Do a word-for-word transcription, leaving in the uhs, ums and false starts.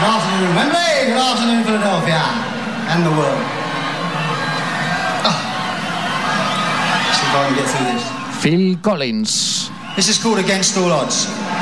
Good afternoon, Wembley. Good afternoon, Philadelphia. And the world. Oh. See if I can get through this. Phil Collins. This is called Against All Odds.